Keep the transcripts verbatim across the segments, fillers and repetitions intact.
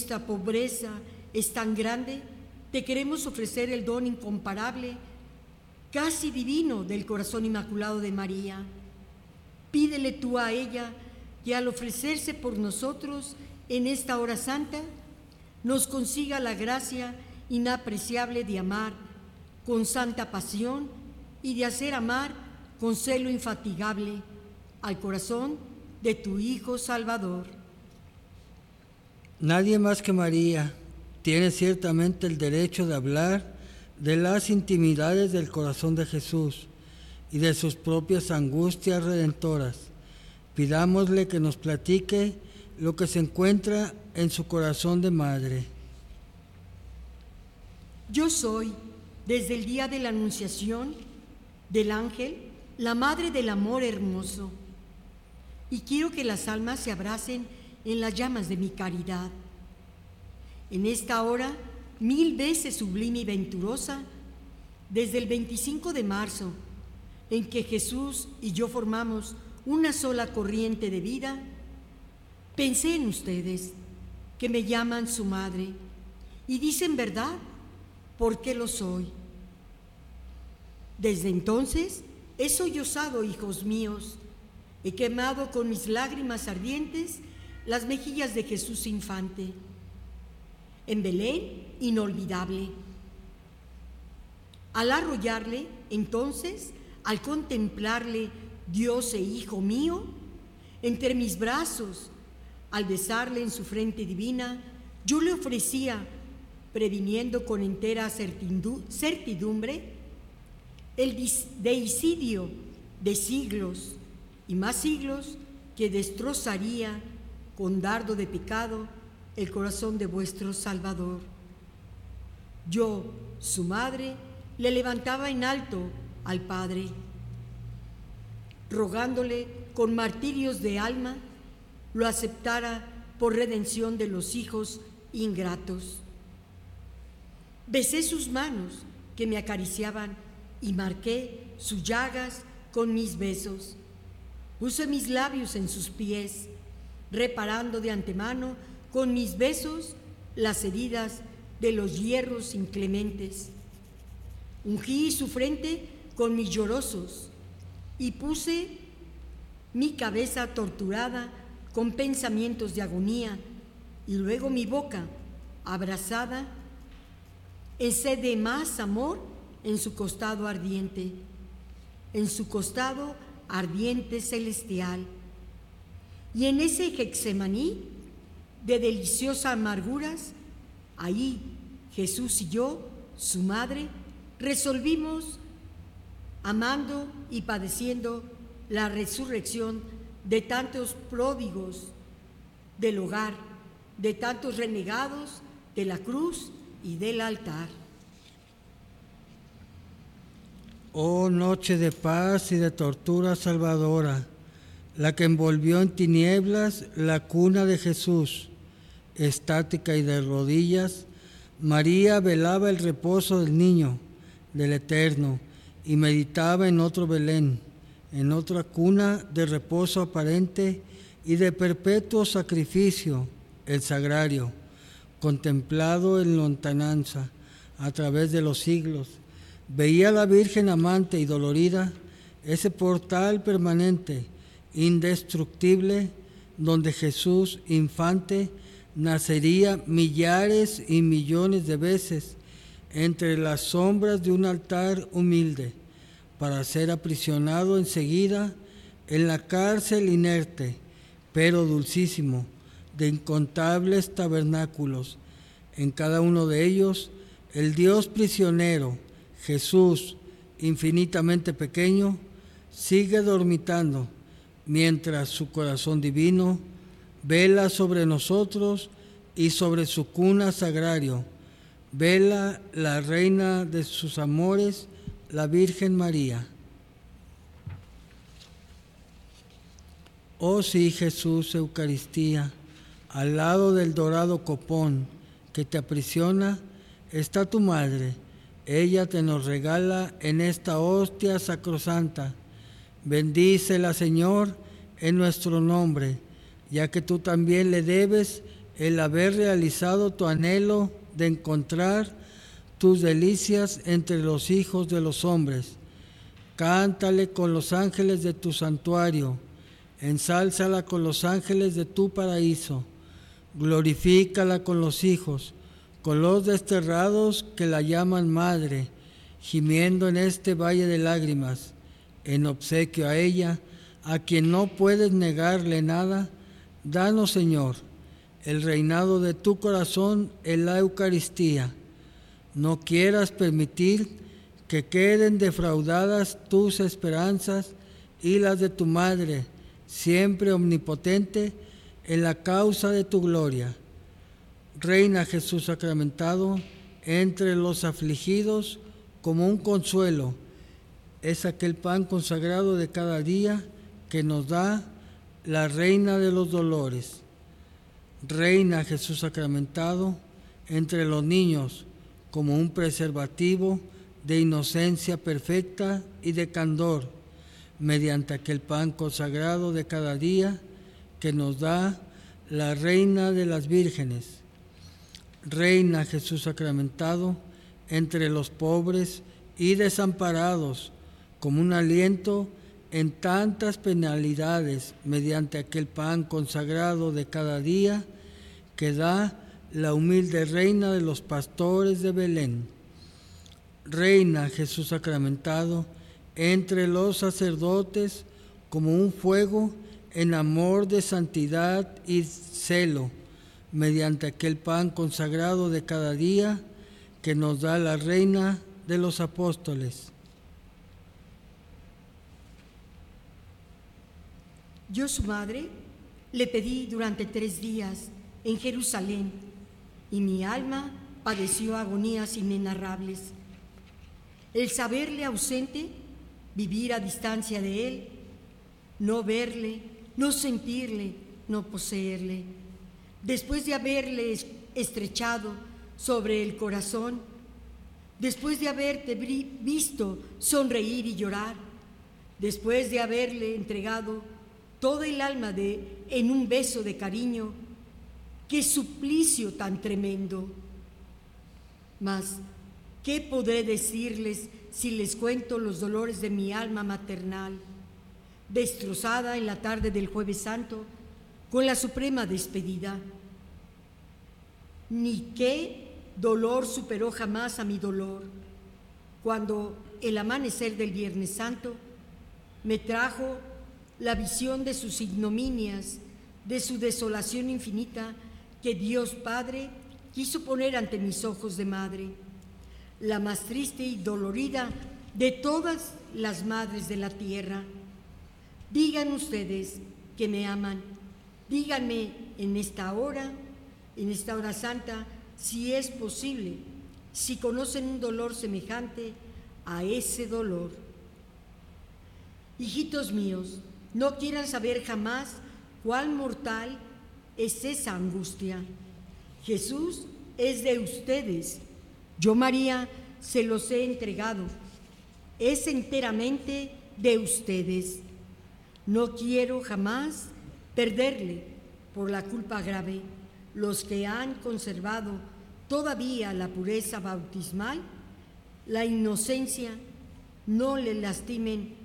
nuestra pobreza es tan grande, te queremos ofrecer el don incomparable, casi divino, del corazón inmaculado de María. Pídele tú a ella que al ofrecerse por nosotros en esta hora santa, nos consiga la gracia inapreciable de amar con santa pasión y de hacer amar con celo infatigable al corazón de tu Hijo Salvador. Nadie más que María tiene ciertamente el derecho de hablar de las intimidades del corazón de Jesús y de sus propias angustias redentoras. Pidámosle que nos platique lo que se encuentra en su corazón de madre. Yo soy, desde el día de la Anunciación del ángel, la madre del amor hermoso, y quiero que las almas se abracen en las llamas de mi caridad. En esta hora, mil veces sublime y venturosa, desde el veinticinco de marzo, en que Jesús y yo formamos una sola corriente de vida, pensé en ustedes, que me llaman su madre, y dicen verdad, porque lo soy. Desde entonces he sollozado, hijos míos, he quemado con mis lágrimas ardientes las mejillas de Jesús infante. En Belén, inolvidable. Al arrollarle, entonces, al contemplarle, Dios e Hijo mío, entre mis brazos, al besarle en su frente divina, yo le ofrecía, previniendo con entera certidumbre, el deicidio de siglos y más siglos que destrozaría con dardo de pecado el corazón de vuestro Salvador. Yo, su madre, le levantaba en alto al Padre, rogándole con martirios de alma lo aceptara por redención de los hijos ingratos. Besé sus manos que me acariciaban y marqué sus llagas con mis besos. Puse mis labios en sus pies, reparando de antemano con mis besos las heridas de los hierros inclementes. Ungí su frente con mis llorosos y puse mi cabeza torturada con pensamientos de agonía y luego mi boca abrazada en sed de más amor en su costado ardiente, en su costado ardiente celestial. Y en ese Getsemaní de deliciosas amarguras, ahí Jesús y yo, su madre, resolvimos, amando y padeciendo la resurrección de tantos pródigos del hogar, de tantos renegados de la cruz y del altar. Oh noche de paz y de tortura salvadora, la que envolvió en tinieblas la cuna de Jesús, estática y de rodillas, María velaba el reposo del niño, del Eterno, y meditaba en otro Belén, en otra cuna de reposo aparente y de perpetuo sacrificio, el sagrario, contemplado en lontananza a través de los siglos. Veía a la Virgen amante y dolorida ese portal permanente, indestructible, donde Jesús, infante, nacería millares y millones de veces entre las sombras de un altar humilde, para ser aprisionado enseguida en la cárcel inerte, pero dulcísimo, de incontables tabernáculos. En cada uno de ellos, el Dios prisionero, Jesús, infinitamente pequeño, sigue dormitando, mientras su corazón divino vela sobre nosotros y sobre su cuna sagrario. Vela la reina de sus amores, la Virgen María. Oh sí, Jesús, Eucaristía, al lado del dorado copón que te aprisiona está tu madre. Ella te nos regala en esta hostia sacrosanta. Bendícela, Señor, en nuestro nombre, ya que tú también le debes el haber realizado tu anhelo de encontrar tus delicias entre los hijos de los hombres. Cántale con los ángeles de tu santuario, ensálzala con los ángeles de tu paraíso, glorifícala con los hijos, con los desterrados que la llaman madre, gimiendo en este valle de lágrimas, en obsequio a ella, a quien no puedes negarle nada. Danos, Señor, el reinado de tu corazón en la Eucaristía. No quieras permitir que queden defraudadas tus esperanzas y las de tu Madre, siempre omnipotente, en la causa de tu gloria. Reina Jesús sacramentado entre los afligidos como un consuelo. Es aquel pan consagrado de cada día que nos da la Reina de los dolores. Reina Jesús sacramentado entre los niños como un preservativo de inocencia perfecta y de candor, mediante aquel pan consagrado de cada día que nos da la Reina de las Vírgenes. Reina Jesús sacramentado entre los pobres y desamparados, como un aliento en tantas penalidades, mediante aquel pan consagrado de cada día que da la humilde Reina de los pastores de Belén. Reina Jesús sacramentado entre los sacerdotes como un fuego en amor de santidad y celo, mediante aquel pan consagrado de cada día que nos da la Reina de los apóstoles. Yo, su madre, le pedí durante tres días en Jerusalén, y mi alma padeció agonías inenarrables. El saberle ausente, vivir a distancia de él, no verle, no sentirle, no poseerle. Después de haberle estrechado sobre el corazón, después de haberte visto sonreír y llorar, después de haberle entregado toda el alma de, en un beso de cariño, qué suplicio tan tremendo. Mas, ¿qué podré decirles si les cuento los dolores de mi alma maternal, destrozada en la tarde del Jueves Santo con la suprema despedida? Ni qué dolor superó jamás a mi dolor, cuando el amanecer del Viernes Santo me trajo la visión de sus ignominias, de su desolación infinita que Dios Padre quiso poner ante mis ojos de madre, la más triste y dolorida de todas las madres de la tierra. Digan ustedes que me aman, díganme en esta hora, en esta hora santa, si es posible, si conocen un dolor semejante a ese dolor. Hijitos míos, no quieran saber jamás cuál mortal es esa angustia. Jesús es de ustedes. Yo, María, se los he entregado. Es enteramente de ustedes. No quiero jamás perderle por la culpa grave. Los que han conservado todavía la pureza bautismal, la inocencia, no le lastimen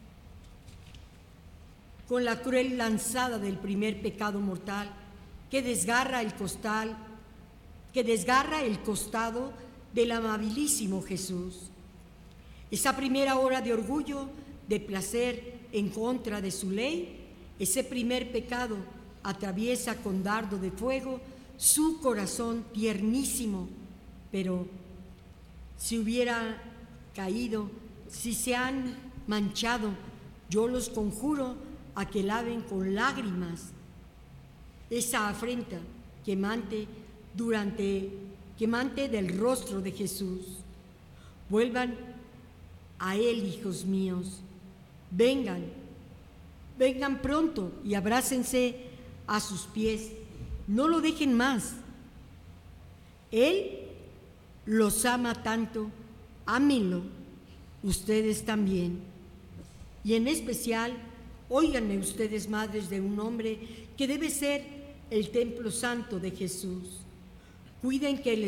con la cruel lanzada del primer pecado mortal que desgarra el costal, que desgarra el costado del amabilísimo Jesús. Esa primera hora de orgullo, de placer en contra de su ley, ese primer pecado atraviesa con dardo de fuego su corazón tiernísimo, pero si hubiera caído, si se han manchado, yo los conjuro a que laven con lágrimas esa afrenta quemante durante quemante del rostro de Jesús. Vuelvan a Él, hijos míos, vengan, vengan pronto y abrácense a sus pies, no lo dejen más. Él los ama tanto, ámenlo ustedes también. Y en especial, óiganme ustedes, madres de un hombre que debe ser el templo santo de Jesús. Cuiden que el